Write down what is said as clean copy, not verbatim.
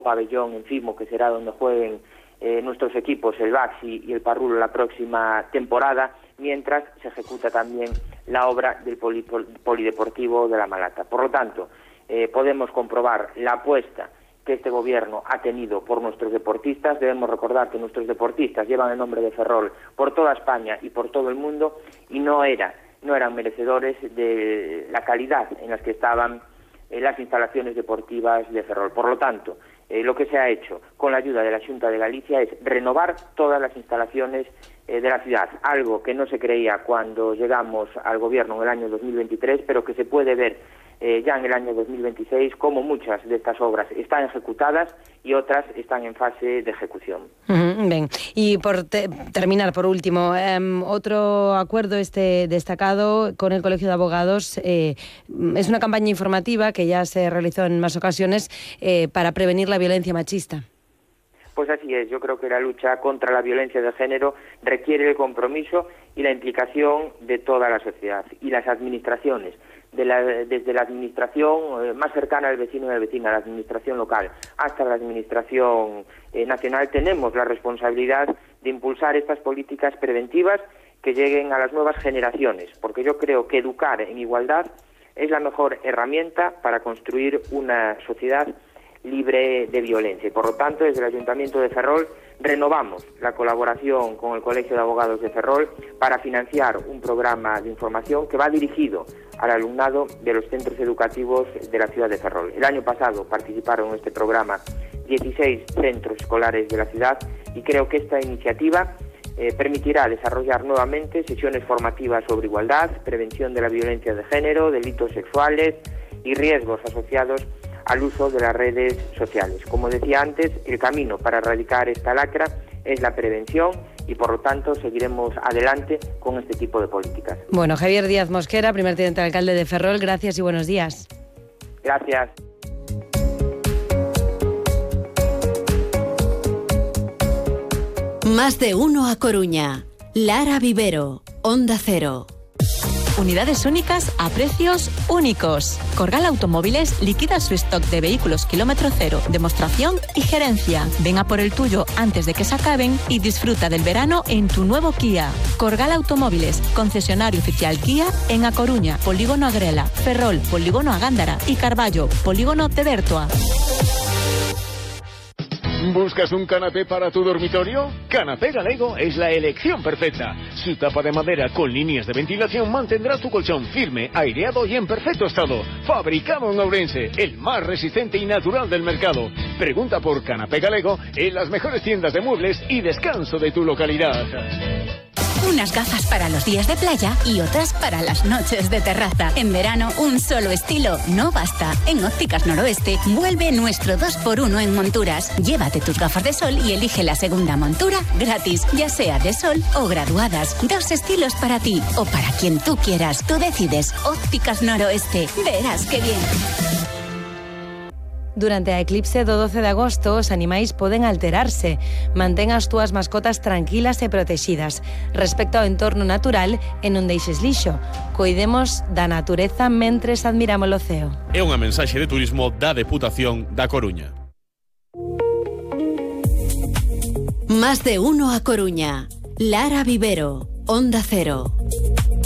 pabellón en Fimo, que será donde jueguen nuestros equipos, el Baxi y el Parrulo, la próxima temporada, mientras se ejecuta también la obra del Polideportivo de La Malata. Por lo tanto, podemos comprobar la apuesta que este gobierno ha tenido por nuestros deportistas. Debemos recordar que nuestros deportistas llevan el nombre de Ferrol por toda España y por todo el mundo, y no eran merecedores de la calidad en las que estaban las instalaciones deportivas de Ferrol. Por lo tanto, lo que se ha hecho con la ayuda de la Xunta de Galicia es renovar todas las instalaciones de la ciudad, algo que no se creía cuando llegamos al gobierno en el año 2023, pero que se puede ver ya en el año 2026, como muchas de estas obras están ejecutadas y otras están en fase de ejecución. Ben, y por terminar, por último, otro acuerdo destacado con el Colegio de Abogados es una campaña informativa que ya se realizó en más ocasiones para prevenir la violencia machista. Pues así es, yo creo que la lucha contra la violencia de género requiere el compromiso y la implicación de toda la sociedad y las administraciones, desde la administración más cercana al vecino y a la vecina, la administración local, hasta la administración nacional. Tenemos la responsabilidad de impulsar estas políticas preventivas que lleguen a las nuevas generaciones, porque yo creo que educar en igualdad es la mejor herramienta para construir una sociedad libre de violencia. Y por lo tanto, desde el Ayuntamiento de Ferrol renovamos la colaboración con el Colegio de Abogados de Ferrol para financiar un programa de información que va dirigido al alumnado de los centros educativos de la ciudad de Ferrol. El año pasado participaron en este programa 16 centros escolares de la ciudad, y creo que esta iniciativa permitirá desarrollar nuevamente sesiones formativas sobre igualdad, prevención de la violencia de género, delitos sexuales y riesgos asociados al uso de las redes sociales. Como decía antes, el camino para erradicar esta lacra es la prevención, y por lo tanto seguiremos adelante con este tipo de políticas. Bueno, Javier Díaz Mosquera, primer teniente alcalde de Ferrol, gracias y buenos días. Gracias. Más de uno a Coruña. Lara Vivero, Onda Cero. Unidades únicas a precios únicos. Corgal Automóviles liquida su stock de vehículos kilómetro cero, demostración y gerencia. Ven a por el tuyo antes de que se acaben y disfruta del verano en tu nuevo Kia. Corgal Automóviles, concesionario oficial Kia en A Coruña, Polígono Agrela, Ferrol, Polígono Agándara y Carballo, Polígono de Bertoa. ¿Buscas un canapé para tu dormitorio? Canapé Galego es la elección perfecta. Su tapa de madera con líneas de ventilación mantendrá tu colchón firme, aireado y en perfecto estado. Fabricado en Ourense, el más resistente y natural del mercado. Pregunta por Canapé Galego en las mejores tiendas de muebles y descanso de tu localidad. Unas gafas para los días de playa y otras para las noches de terraza. En verano, un solo estilo no basta. En Ópticas Noroeste vuelve nuestro 2x1 en monturas. Llévate tus gafas de sol y elige la segunda montura gratis, ya sea de sol o graduadas. 2 estilos para ti o para quien tú quieras. Tú decides. Ópticas Noroeste. Verás qué bien. Durante a eclipse do 12 de agosto, os animais poden alterarse. Mantén as túas mascotas tranquilas e protegidas. Respecto ao entorno natural e non deixes lixo. Coidemos da natureza mentres admiramos o ceo. É unha mensaxe de turismo da Deputación da Coruña. Más de uno a Coruña. Lara Vivero, Onda Cero.